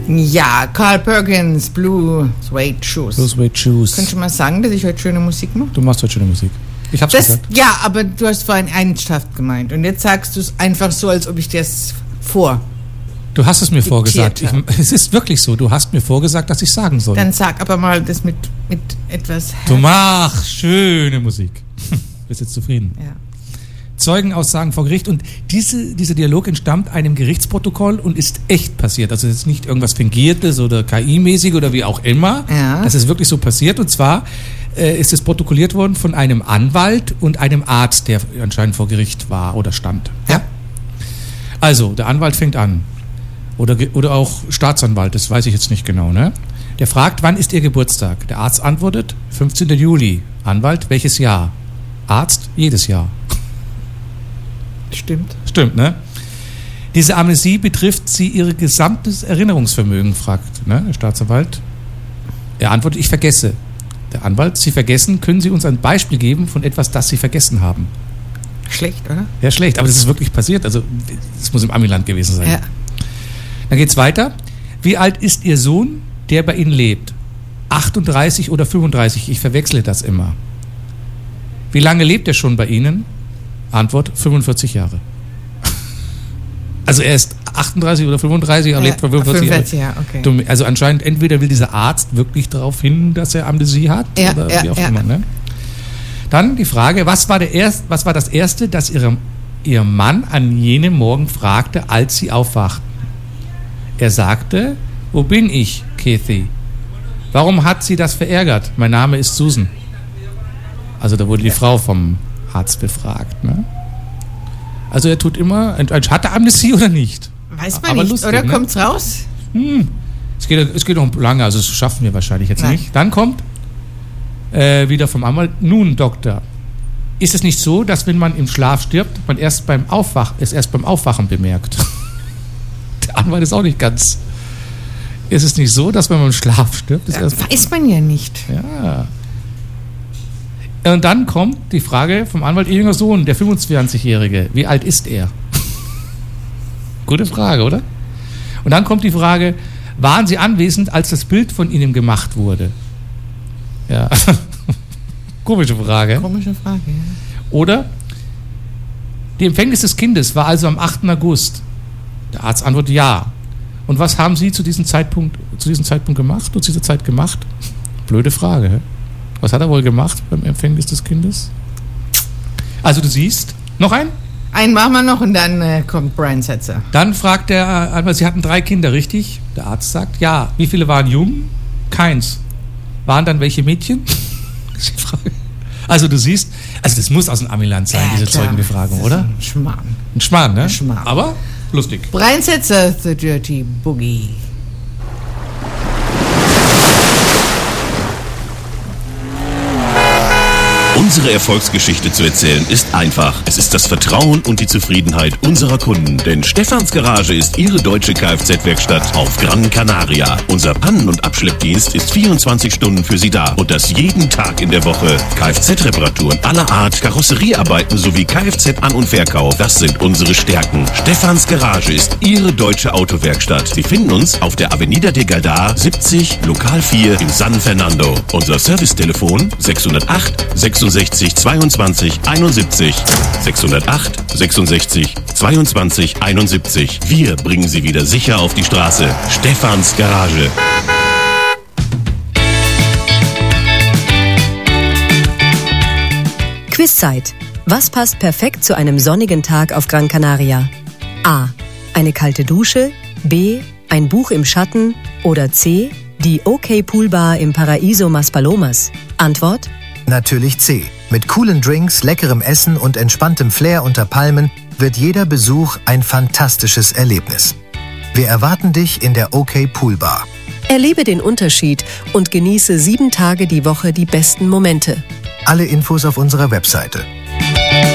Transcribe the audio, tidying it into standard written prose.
Ja, Carl Perkins, Blue Suede Shoes. Blue Suede Shoes. Könntest du mal sagen, dass ich heute schöne Musik mache? Du machst heute schöne Musik. Ich hab's gesagt. Ja, aber du hast vorhin ernsthaft gemeint. Und jetzt sagst du es einfach so, als ob ich dir es Du hast es mir vorgesagt. Es ist wirklich so. Du hast mir vorgesagt, dass ich sagen soll. Dann sag aber mal das mit etwas Herz. Du machst schöne Musik. Bist jetzt zufrieden? Ja. Zeugenaussagen vor Gericht. Und dieser Dialog entstammt einem Gerichtsprotokoll und ist echt passiert. Also es ist nicht irgendwas Fingiertes oder KI-mäßig oder wie auch immer. Ja. Das ist wirklich so passiert. Und zwar ist es protokolliert worden von einem Anwalt und einem Arzt, der anscheinend vor Gericht war oder stand. Ja. Also, der Anwalt fängt an. Oder auch Staatsanwalt, das weiß ich jetzt nicht genau, ne? Der fragt, wann ist Ihr Geburtstag? Der Arzt antwortet, 15. Juli. Anwalt, welches Jahr? Arzt, jedes Jahr. Stimmt, ne? Diese Amnesie betrifft Sie Ihr gesamtes Erinnerungsvermögen, fragt der Staatsanwalt. Er antwortet, ich vergesse. Der Anwalt, Sie vergessen, können Sie uns ein Beispiel geben von etwas, das Sie vergessen haben? Schlecht, oder? Ja, schlecht, aber das ist wirklich passiert. Also, das muss im Amiland gewesen sein. Ja. Dann geht's weiter. Wie alt ist Ihr Sohn, der bei Ihnen lebt? 38 oder 35? Ich verwechsle das immer. Wie lange lebt er schon bei Ihnen? Antwort, 45 Jahre. Also er ist 38 oder 35, aber lebt vor 45 Jahren. Okay. Also anscheinend, entweder will dieser Arzt wirklich darauf hin, dass er Amnesie hat, oder wie auch immer. Ne? Dann die Frage, was war das Erste, das Ihr Mann an jenem Morgen fragte, als Sie aufwachten? Er sagte, wo bin ich, Kathy? Warum hat Sie das verärgert? Mein Name ist Susan. Also da wurde die Frau vom Arzt befragt. Ne? Also er tut immer, hat er Amnesie oder nicht? Weiß man nicht, lustig, oder? Ne? Kommt's raus? Es geht noch lange, also das schaffen wir wahrscheinlich jetzt nicht. Dann kommt wieder vom Anwalt, nun Doktor, ist es nicht so, dass wenn man im Schlaf stirbt, man erst beim Aufwachen bemerkt? Der Anwalt ist auch nicht ganz... Ist es nicht so, dass wenn man im Schlaf stirbt... Weiß man ja nicht. Ja. Und dann kommt die Frage vom Anwalt, Ihr jünger Sohn, der 25-Jährige, wie alt ist er? Gute Frage, oder? Und dann kommt die Frage, waren Sie anwesend, als das Bild von Ihnen gemacht wurde? Ja. Komische Frage. Ja. Oder, die Empfängnis des Kindes war also am 8. August. Der Arzt antwortet ja. Und was haben Sie zu diesem Zeitpunkt gemacht, zu dieser Zeit gemacht? Blöde Frage, hä? Was hat er wohl gemacht beim Empfängnis des Kindes? Also du siehst, noch ein? Einen machen wir noch und dann kommt Brian Setzer. Dann fragt der Anwalt, Sie hatten 3 Kinder, richtig? Der Arzt sagt, ja. Wie viele waren jung? Keins. Waren dann welche Mädchen? Das ist die Frage. Also du siehst, das muss aus dem Amiland sein, diese Zeugenbefragung, oder? Ein Schmarrn. Ein Schmarrn, ne? Ein Schmarrn. Aber lustig. Brian Setzer, The Dirty Boogie. Unsere Erfolgsgeschichte zu erzählen ist einfach. Es ist das Vertrauen und die Zufriedenheit unserer Kunden. Denn Stefans Garage ist Ihre deutsche Kfz-Werkstatt auf Gran Canaria. Unser Pannen- und Abschleppdienst ist 24 Stunden für Sie da. Und das jeden Tag in der Woche. Kfz-Reparaturen aller Art, Karosseriearbeiten sowie Kfz-An- und Verkauf. Das sind unsere Stärken. Stefans Garage ist Ihre deutsche Autowerkstatt. Sie finden uns auf der Avenida de Galdar 70, Lokal 4 in San Fernando. Unser Servicetelefon 608 66 22 71 608 66 22 71. Wir bringen Sie wieder sicher auf die Straße. Stefans Garage. Quizzeit. Was passt perfekt zu einem sonnigen Tag auf Gran Canaria? A. Eine kalte Dusche. B. Ein Buch im Schatten. Oder C. Die OK Poolbar im Paraíso Maspalomas. Antwort? Natürlich C. Mit coolen Drinks, leckerem Essen und entspanntem Flair unter Palmen wird jeder Besuch ein fantastisches Erlebnis. Wir erwarten dich in der OK Poolbar. Erlebe den Unterschied und genieße 7 Tage die Woche die besten Momente. Alle Infos auf unserer Webseite